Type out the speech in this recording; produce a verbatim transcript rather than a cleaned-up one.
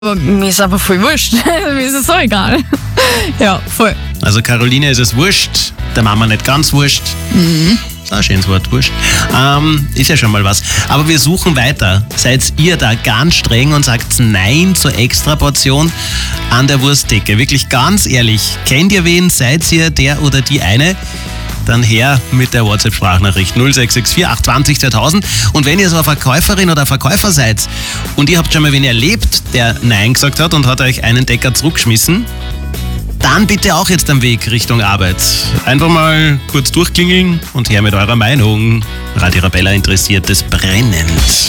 Aber mir ist aber voll wurscht. Mir ist es so egal. Ja, voll. Also Caroline ist es wurscht, der Mama nicht ganz wurscht. Mhm. Das ist auch ein schönes Wort, wurscht. Ähm, ist ja schon mal was. Aber wir suchen weiter. Seid ihr da ganz streng und sagt Nein zur Extraportion an der Wursttheke? Wirklich ganz ehrlich, kennt ihr wen? Seid ihr der oder die eine? Dann her mit der WhatsApp-Sprachnachricht null sechs sechs vier acht zwei null zweitausend. Und wenn ihr so eine Verkäuferin oder ein Verkäufer seid und ihr habt schon mal wen erlebt, der Nein gesagt hat und hat euch einen Decker zurückgeschmissen, dann bitte auch jetzt am Weg Richtung Arbeit. Einfach mal kurz durchklingeln und her mit eurer Meinung. Radio Arabella interessiert es brennend.